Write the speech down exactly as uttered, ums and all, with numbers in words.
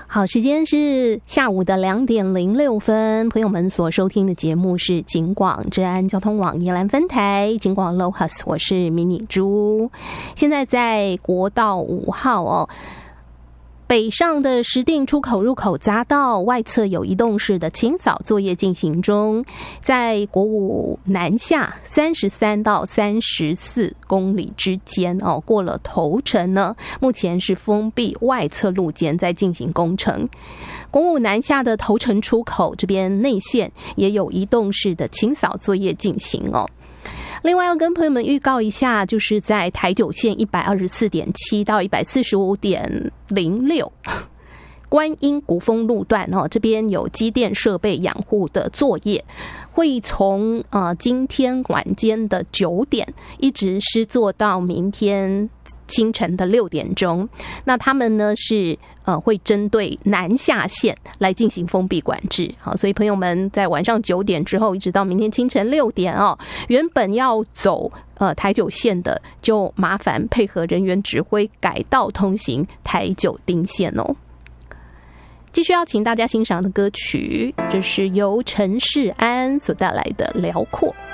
好，时间是下午的两点零六分，朋友们所收听的节目是警广治安交通网宜兰分台警广 Lohas， 我是迷你猪。现在在国道五号哦，北上的石碇出口入口匝道外侧有移动式的清扫作业进行中，在国五南下三十三到三十四公里之间哦，过了头城呢，目前是封闭外侧路肩在进行工程。国五南下的头城出口这边内线也有移动式的清扫作业进行哦。另外要跟朋友们预告一下，就是在台九线 一百二十四点七 到 一百四十五点零六 观音古风路段哦，这边有机电设备养护的作业，会从呃今天晚间的九点一直施作到明天清晨的六点钟。那他们呢是呃会针对南下线来进行封闭管制。好，所以朋友们在晚上九点之后一直到明天清晨六点哦，原本要走呃台九线的，就麻烦配合人员指挥改道通行台九丁线哦。继续要请大家欣赏的歌曲，这是由陈世安所带来的《辽阔》。